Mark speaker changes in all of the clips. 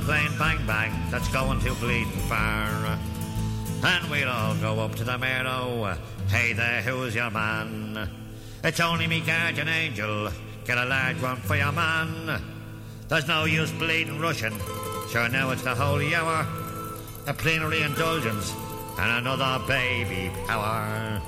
Speaker 1: playing bang bang that's going too bleeding far. And we'll all go up to the meadow. Hey there, who's your man? It's only me guardian angel. Get a large one for your man. There's no use bleeding Russian. Sure, now it's the holy hour. A plenary indulgence and another baby power.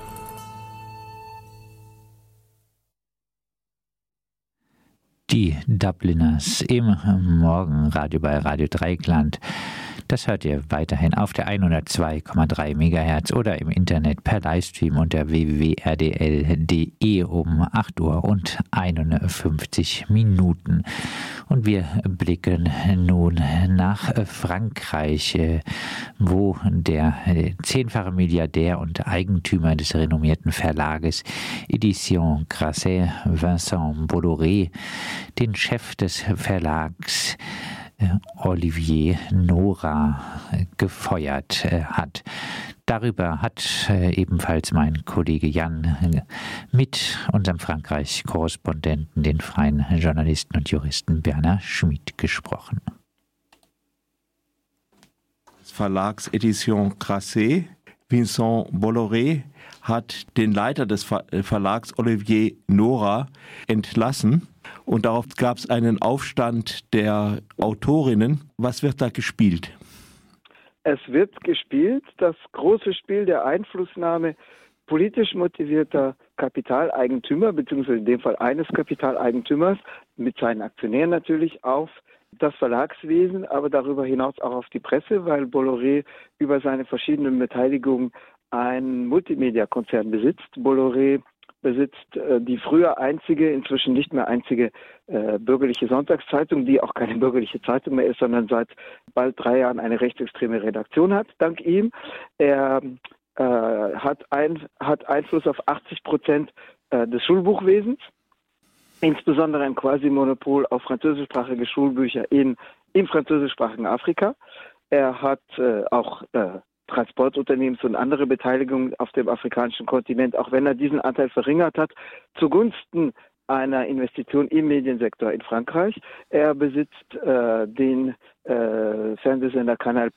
Speaker 2: Die Dubliners im Morgenradio bei Radio Dreieckland. Das hört ihr weiterhin auf der 102,3 MHz oder im Internet per Livestream unter www.rdl.de um 8 Uhr und 51 Minuten. Und wir blicken nun nach Frankreich, wo der 10-fache Milliardär und Eigentümer des renommierten Verlages Éditions Grasset, Vincent Bolloré, den Chef des Verlags Olivier Nora gefeuert hat. Darüber hat ebenfalls mein Kollege Jan mit unserem Frankreich-Korrespondenten, den freien Journalisten und Juristen Bernhard Schmid, gesprochen.
Speaker 3: Des Verlags Éditions Grasset, Vincent Bolloré, hat den Leiter des Verlags Olivier Nora entlassen. Und darauf gab es einen Aufstand der Autorinnen. Was wird da gespielt?
Speaker 4: Es wird gespielt das große Spiel der Einflussnahme politisch motivierter Kapitaleigentümer, beziehungsweise in dem Fall eines Kapitaleigentümers, mit seinen Aktionären natürlich, auf das Verlagswesen, aber darüber hinaus auch auf die Presse, weil Bolloré über seine verschiedenen Beteiligungen einen Multimedia-Konzern besitzt. Bolloré besitzt die früher einzige, inzwischen nicht mehr einzige bürgerliche Sonntagszeitung, die auch keine bürgerliche Zeitung mehr ist, sondern seit bald 3 Jahren eine rechtsextreme Redaktion hat, dank ihm. Er hat Einfluss auf 80% des Schulbuchwesens, insbesondere ein Quasi-Monopol auf französischsprachige Schulbücher im französischsprachigen Afrika. Er hat auch Transportunternehmens und andere Beteiligungen auf dem afrikanischen Kontinent, auch wenn er diesen Anteil verringert hat, zugunsten einer Investition im Mediensektor in Frankreich. Er besitzt den Fernsehsender Canal+.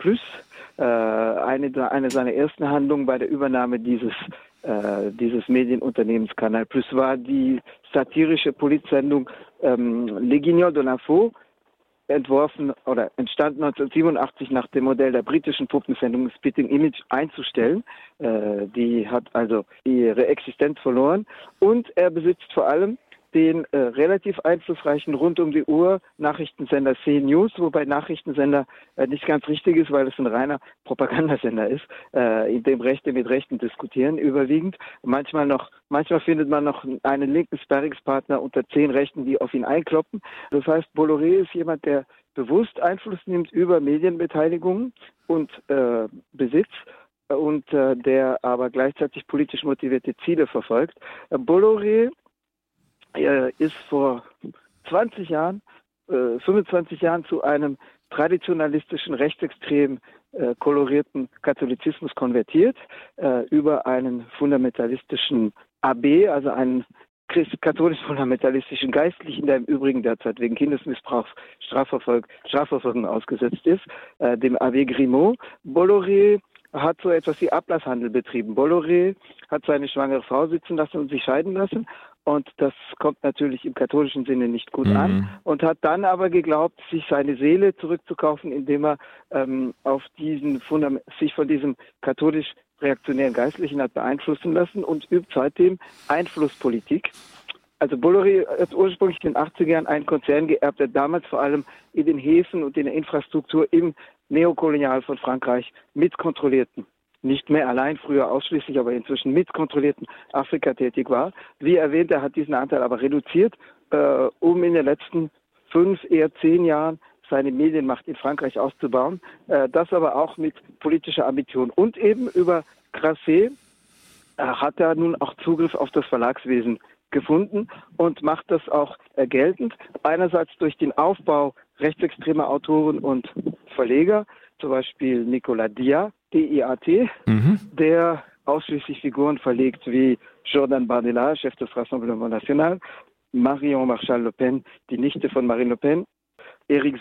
Speaker 4: Eine seiner ersten Handlungen bei der Übernahme dieses Medienunternehmens Canal+ war die satirische Politsendung Les Guignols de l'Info, entworfen oder entstand 1987 nach dem Modell der britischen Puppensendung Spitting Image einzustellen. Die hat also ihre Existenz verloren und er besitzt vor allem den relativ einflussreichen rund um die Uhr Nachrichtensender CNews, wobei Nachrichtensender nicht ganz richtig ist, weil es ein reiner Propagandasender ist, in dem Rechte mit Rechten diskutieren überwiegend. Manchmal findet man noch einen linken Sparringspartner unter 10 Rechten, die auf ihn einkloppen. Das heißt, Bolloré ist jemand, der bewusst Einfluss nimmt über Medienbeteiligung und Besitz und der aber gleichzeitig politisch motivierte Ziele verfolgt. Bolloré ist vor 25 Jahren zu einem traditionalistischen, rechtsextrem kolorierten Katholizismus konvertiert, über einen fundamentalistischen Abbé, also einen katholisch-fundamentalistischen Geistlichen, der im Übrigen derzeit wegen Kindesmissbrauchs Strafverfolgung ausgesetzt ist, dem Abbé Grimaud. Bolloré hat so etwas wie Ablasshandel betrieben. Bolloré hat seine schwangere Frau sitzen lassen und sich scheiden lassen. Und das kommt natürlich im katholischen Sinne nicht gut an. Und hat dann aber geglaubt, sich seine Seele zurückzukaufen, indem er sich von diesem katholisch-reaktionären Geistlichen hat beeinflussen lassen und übt seitdem Einflusspolitik. Also Bolloré hat ursprünglich in den 80er Jahren einen Konzern geerbt, der damals vor allem in den Häfen und in der Infrastruktur im Neokolonial von Frankreich mitkontrollierten, nicht mehr allein, früher ausschließlich, aber inzwischen mitkontrollierten Afrika tätig war. Wie erwähnt, er hat diesen Anteil aber reduziert, um in den letzten 5, eher 10 Jahren seine Medienmacht in Frankreich auszubauen. Das aber auch mit politischer Ambition. Und eben über Grasset hat er nun auch Zugriff auf das Verlagswesen gefunden und macht das auch geltend. Einerseits durch den Aufbau rechtsextremer Autoren und Verleger, zum Beispiel Nicolas Diat, D-I-A-T, der ausschließlich Figuren verlegt wie Jordan Bardella, Chef des Rassemblement National, Marion Marchal-Le Pen, die Nichte von Marine Le Pen, Éric